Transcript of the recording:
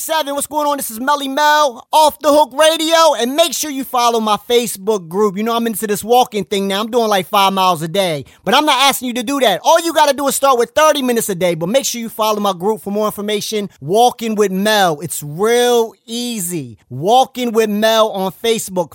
7. What's going on? This is Melly Mel, Off the Hook Radio. And make sure you follow my Facebook group. You know, I'm into this walking thing now. I'm doing like 5 miles a day. But I'm not asking you to do that. All you got to do is start with 30 minutes a day. But make sure you follow my group for more information. Walking with Mel. It's real easy. Walking with Mel on Facebook.